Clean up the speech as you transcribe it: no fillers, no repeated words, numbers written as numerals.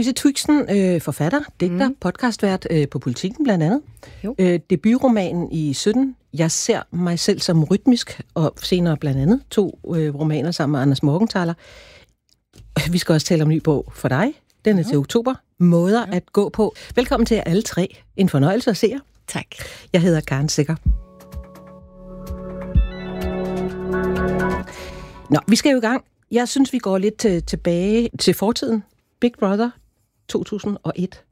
Louise Twixen, forfatter, digter, podcastvært på Politiken blandt andet. Debutromanen i 17, Jeg ser mig selv som rytmisk, og senere blandt andet 2 romaner sammen med Anders Morgenthaler. Vi skal også tale om en ny bog for dig. Den er til oktober. Måder at gå på. Velkommen til jer alle 3. En fornøjelse at se jer. Tak. Jeg hedder Karen Secher. Nå, vi skal jo i gang. Jeg synes, vi går lidt tilbage til fortiden. Big Brother 2001.